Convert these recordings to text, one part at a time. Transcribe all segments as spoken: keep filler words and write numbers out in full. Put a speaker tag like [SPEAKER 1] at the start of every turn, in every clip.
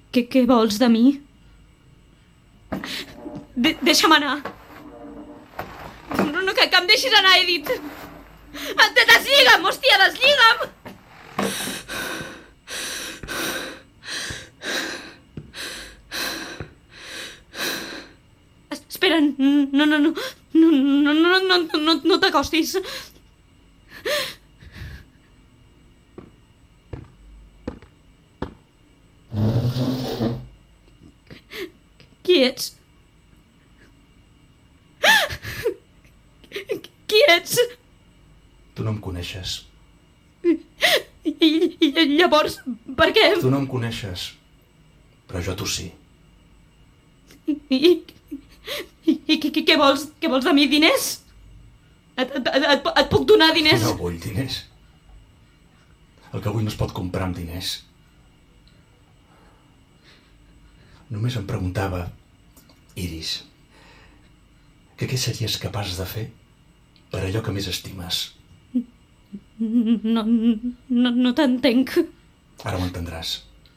[SPEAKER 1] Què, què vols de mi? De deixa'm anar. No, no, que, que em deixis anar, he dit. Deslliga'm, hòstia, deslliga'm! Espera, no, no, no, no, no, no, no, no, no t'acostis. Qui ets? Qui ets?
[SPEAKER 2] Tu no em coneixes.
[SPEAKER 1] I, i llavors, per què?
[SPEAKER 2] Tu no em coneixes, però jo tu sí.
[SPEAKER 1] I, i, i què vols? Què vols de mi? Diners? Et, et, et, et puc donar diners?
[SPEAKER 2] No vull diners. El que vull no es pot comprar amb diners. Només em preguntava, Iris, que què series capaç de fer per allò que més estimes?
[SPEAKER 1] No, no, no t'entenc.
[SPEAKER 2] Ara ho entendràs.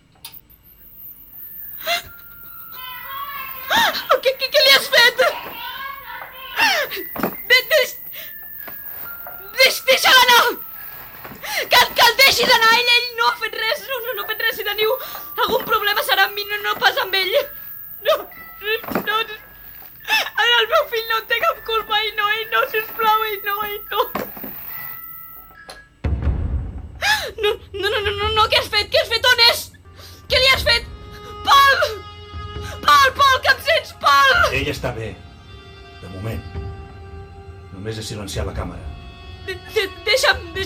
[SPEAKER 1] Què, què, què li has fet? De, deix... Deix, deixa'l anar! Que, que el deixis anar! Ell, ell no ha fet res, no, no, no ha fet res. Si teniu algun problema serà amb mi, no, no pas amb ell. No, no... El meu fill no en té cap culpa, ell no, ell no, sisplau, ell no, ell no. No, no, no, no, no, què has fet? Què has fet? On és? Què li has fet? Pol! Pol, Pol, que em sents, Pol!
[SPEAKER 2] Ell està bé, de moment. Només he silenciat la càmera.
[SPEAKER 1] De, de, deixa'm, deixa'm